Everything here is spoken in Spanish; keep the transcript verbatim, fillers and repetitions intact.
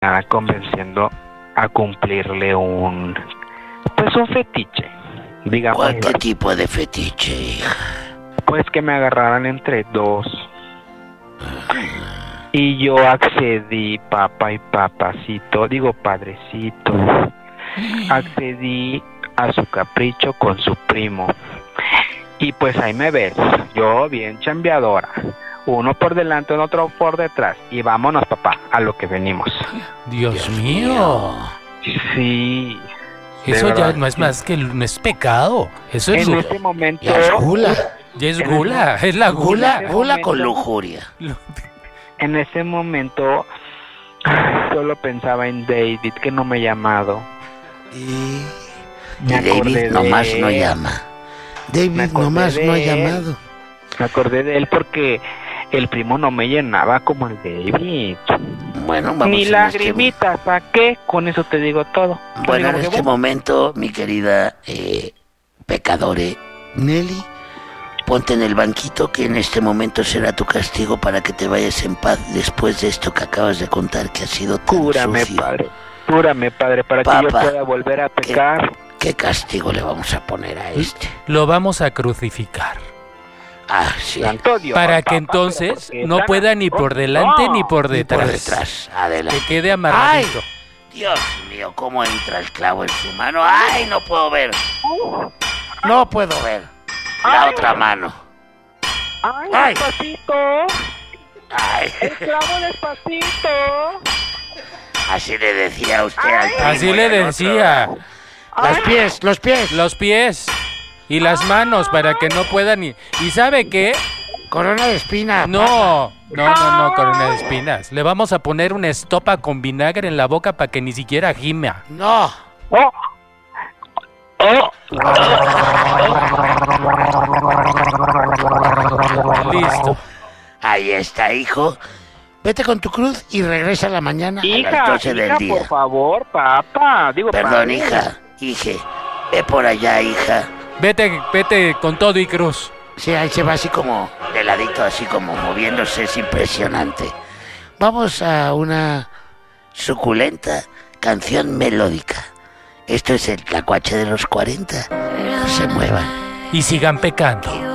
terminara convenciendo a cumplirle un, pues un fetiche, digamos. ¿Cuál qué tipo de fetiche, hija? Pues que me agarraran entre dos. Y yo accedí, papá y papacito, digo padrecito, accedí a su capricho con su primo. Y pues ahí me ves, yo bien chambeadora, uno por delante, otro por detrás. Y vámonos, papá, a lo que venimos. Dios, Dios mío. mío. Sí. Eso de ya verdad, no es sí. más que no es pecado. Eso es, En lu- ese momento... Ya es gula. ya es en gula, es la Gula, gula. gula momento- con lujuria. Lo- En ese momento solo pensaba en David, que no me ha llamado. Y, Me y acordé David de nomás no él. llama. Me David acordé nomás de no ha él. llamado. Me acordé de él porque el primo no me llenaba como el David. Bueno, vamos Ni en lagrimitas, ¿saqué? Con eso te digo todo. Este... Bueno, en Digamos que, este bueno, momento, mi querida eh, pecadore Nelly, ponte en el banquito, que en este momento será tu castigo para que te vayas en paz después de esto que acabas de contar, que ha sido tan Cúrame, sucio. padre. Cúrame, padre, para que yo Papá, pueda volver a pecar. ¿Qué castigo le vamos a poner a este? Lo vamos a crucificar. Ah, sí. Santo Dios, Para que papá, entonces pero ¿por qué no tan pueda ni por así? delante No. ni por Y por detrás. detrás, Que adelante. quede amarradito. Dios mío, cómo entra el clavo en su mano. ¡Ay, no puedo ver! No puedo ver. La Ay. otra mano. ¡Ay, Ay. despacito! Ay, ¡El clavo despacito! así le decía usted al primo. Así y le al otro. decía. Los pies, los pies. Los pies y las manos para que no pueda ni... ¿Y sabe qué? Corona de espina. No, no, no, no, corona de espinas. Le vamos a poner una estopa con vinagre en la boca para que ni siquiera gima. No. ¡Oh! ¡Oh! Listo. Ahí está, hijo. Vete con tu cruz y regresa a la mañana a las Hija, doce del hija, día. por favor, papá. Digo, Perdón, padre. hija. Hije. Ve por allá, hija. Vete, vete con todo y cruz. Sí, ahí se va así como de ladito, así como moviéndose, es impresionante. Vamos a una suculenta canción melódica. Esto es el Tlacuache de los cuarenta. No se muevan. Y sigan pecando.